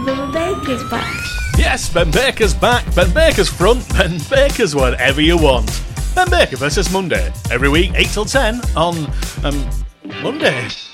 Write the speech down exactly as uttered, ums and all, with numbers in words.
Ben Baker's back. Yes, Ben Baker's back. Ben Baker's front. Ben Baker's whatever you want. Ben Baker versus Monday. Every week, eight till ten on um, Monday.